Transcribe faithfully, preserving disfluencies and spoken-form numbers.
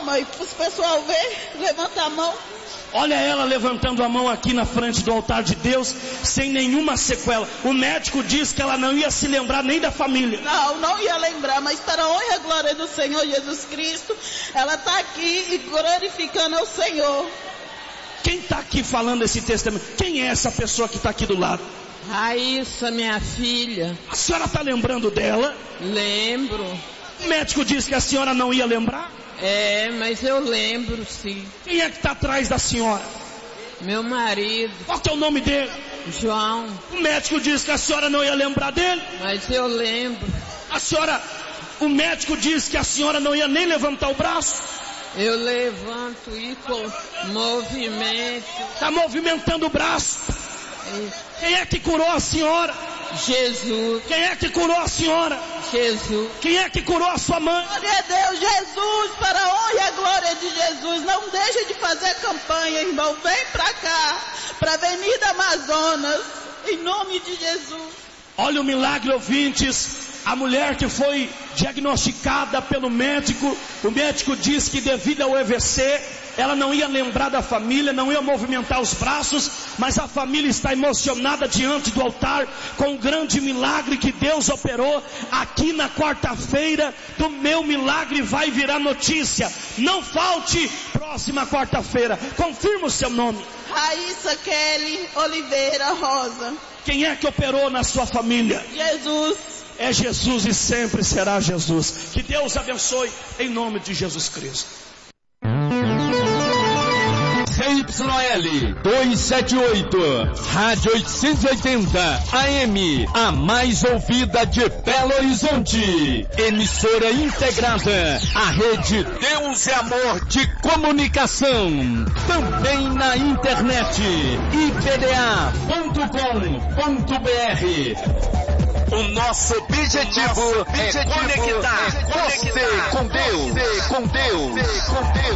mãe, para os pessoal ver, levanta a mão. Olha ela levantando a mão aqui na frente do altar de Deus, sem nenhuma sequela. O médico diz que ela não ia se lembrar nem da família. Não, não ia lembrar, mas para a honra e a glória do Senhor Jesus Cristo, ela está aqui e glorificando ao Senhor. Quem está aqui falando esse testemunho? Quem é essa pessoa que está aqui do lado? Raíssa, minha filha. A senhora está lembrando dela? Lembro. O médico disse que a senhora não ia lembrar? É, mas eu lembro sim. Quem é que está atrás da senhora? Meu marido. Qual que é o nome dele? João. O médico disse que a senhora não ia lembrar dele? Mas eu lembro. A senhora, o médico disse que a senhora não ia nem levantar o braço? Eu levanto e movimento. Está movimentando o braço. Quem é que curou a senhora? Jesus. Quem é que curou a senhora? Jesus. Quem é que curou a sua mãe? Glória a Deus, Jesus, para a honra e a glória de Jesus. Não deixe de fazer campanha, irmão. Vem para cá, para a Avenida Amazonas, em nome de Jesus. Olha o milagre, ouvintes. A mulher que foi diagnosticada pelo médico, o médico diz que devido ao A V C, ela não ia lembrar da família, não ia movimentar os braços, mas a família está emocionada diante do altar com o grande milagre que Deus operou. Aqui na quarta-feira do meu milagre vai virar notícia. Não falte, próxima quarta-feira. Confirma o seu nome. Raíssa Kelly Oliveira Rosa. Quem é que operou na sua família? Jesus. É Jesus e sempre será Jesus. Que Deus abençoe em nome de Jesus Cristo. C Y L duzentos e setenta e oito, Rádio oitocentos e oitenta A M, a mais ouvida de Belo Horizonte. Emissora integrada à rede Deus é Amor de Comunicação. Também na internet, I B D A ponto com ponto B R. O nosso objetivo, o nosso objetivo é conectar, é conectar você com Deus, com Deus, com Deus.